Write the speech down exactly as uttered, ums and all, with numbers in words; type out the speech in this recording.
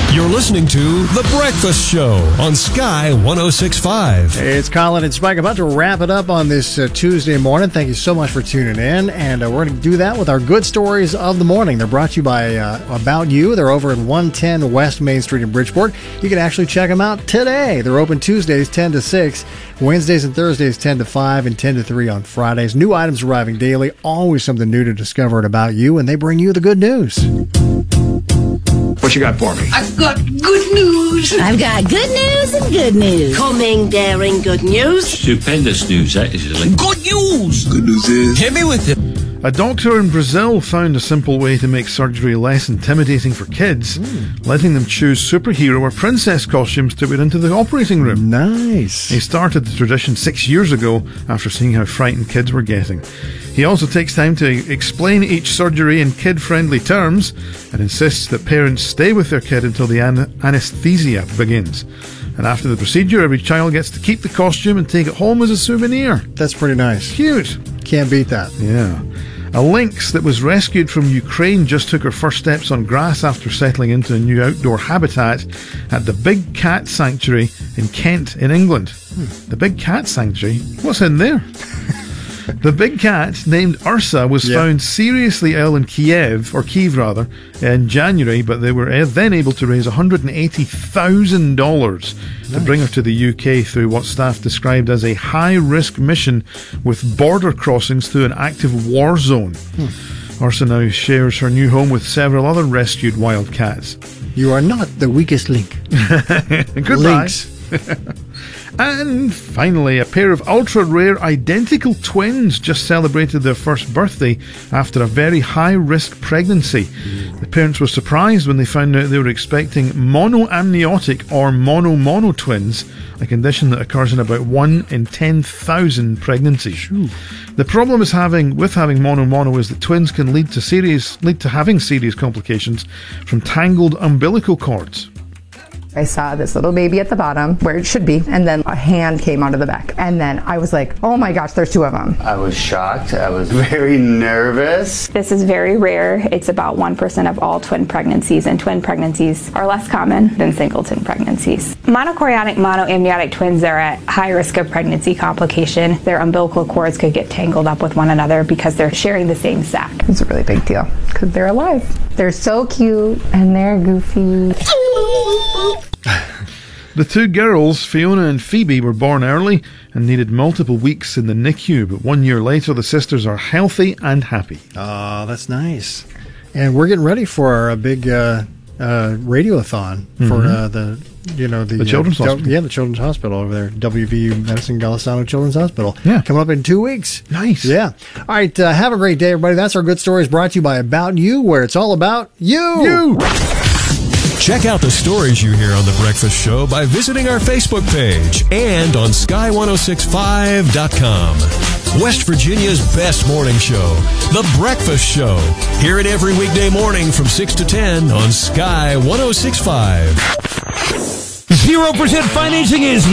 You're listening to The Breakfast Show on Sky one oh six point five. Hey, it's Colin and Spike about to wrap it up on this uh, Tuesday morning. Thank you so much for tuning in. And uh, we're going to do that with our good stories of the morning. They're brought to you by uh, About You. They're over at one ten West Main Street in Bridgeport. You can actually check them out today. They're open Tuesdays ten to six, Wednesdays and Thursdays ten to five, and ten to three on Fridays. New items arriving daily. Always something new to discover at About You. And they bring you the good news. What you got for me? I've got good news. I've got good news and good news. Coming, daring, good news. Stupendous news, that is. Like, good news. Good news is... Hit me with it. A doctor in Brazil found a simple way to make surgery less intimidating for kids, mm. letting them choose superhero or princess costumes to wear into the operating room. Nice. He started the tradition six years ago after seeing how frightened kids were getting. He also takes time to explain each surgery in kid-friendly terms and insists that parents stay with their kid until the an- anesthesia begins. And after the procedure, every child gets to keep the costume and take it home as a souvenir. That's pretty nice. Cute. Can't beat that. Yeah. A lynx that was rescued from Ukraine just took her first steps on grass after settling into a new outdoor habitat at the Big Cat Sanctuary in Kent in England. Hmm. The Big Cat Sanctuary? What's in there? The big cat, named Ursa, was yep. found seriously ill in Kiev, or Kyiv rather, in January, but they were then able to raise one hundred eighty thousand dollars nice. to bring her to the U K through what staff described as a high-risk mission with border crossings through an active war zone. Hmm. Ursa now shares her new home with several other rescued wild cats. You are not the weakest link. Goodbye. Links. And finally, a pair of ultra-rare identical twins just celebrated their first birthday after a very high-risk pregnancy. Mm. The parents were surprised when they found out they were expecting monoamniotic or mono-mono twins, a condition that occurs in about one in ten thousand pregnancies. Ooh. The problem is having with having mono-mono is that twins can lead to serious lead to having serious complications from tangled umbilical cords. I saw this little baby at the bottom where it should be, and then a hand came out of the back. And then I was like, oh my gosh, there's two of them. I was shocked. I was very nervous. This is very rare. It's about one percent of all twin pregnancies, and twin pregnancies are less common than singleton pregnancies. Monochorionic monoamniotic twins are at high risk of pregnancy complication. Their umbilical cords could get tangled up with one another because they're sharing the same sac. It's a really big deal because they're alive. They're so cute and they're goofy. The two girls, Fiona and Phoebe, were born early and needed multiple weeks in the N I C U, but one year later the sisters are healthy and happy. Oh, that's nice. And we're getting ready for our big uh, uh, radiothon mm-hmm. for uh, the, you know, the, the Children's uh, Hospital. Yeah, the Children's Hospital over there, W V U Medicine Golisano Children's Hospital. Yeah. Coming up in two weeks. Nice. Yeah. All right, uh, have a great day, everybody. That's our good stories brought to you by About You, where it's all about you. You. Check out the stories you hear on The Breakfast Show by visiting our Facebook page and on sky one oh six five dot com. West Virginia's best morning show, The Breakfast Show. Hear it every weekday morning from six to ten on Sky one oh six point five. zero percent financing is